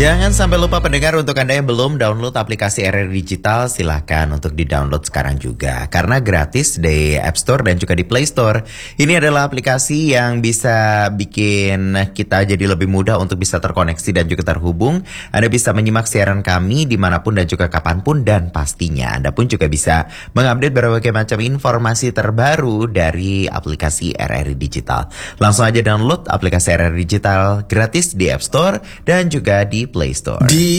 Jangan sampai lupa pendengar, untuk Anda yang belum download aplikasi RRI Digital, silahkan untuk di-download sekarang juga. Karena gratis di App Store dan juga di Play Store. Ini adalah aplikasi yang bisa bikin kita jadi lebih mudah untuk bisa terkoneksi dan juga terhubung. Anda bisa menyimak siaran kami dimanapun dan juga kapanpun, dan pastinya Anda pun juga bisa mengupdate berbagai macam informasi terbaru dari aplikasi RRI Digital. Langsung aja download aplikasi RRI Digital gratis di App Store dan juga di Play Store.